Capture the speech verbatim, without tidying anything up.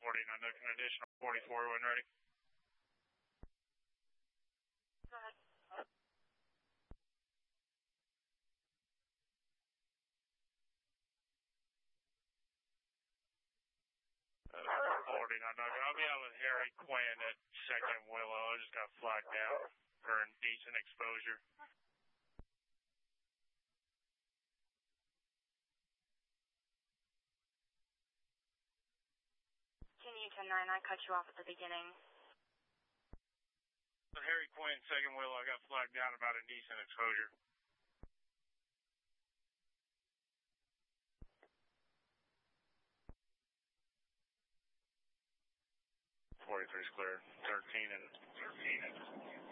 forty-nine, look an additional forty-four when ready. Go ahead. Uh, forty-nine, I'll be out with Harry Quinn at second Willow. I just got flagged down for indecent exposure. Can you ten nine, I cut you off at the beginning. With Harry Quinn, second Willow, I got flagged down about indecent exposure. forty-three is clear. thirteen and thirteen and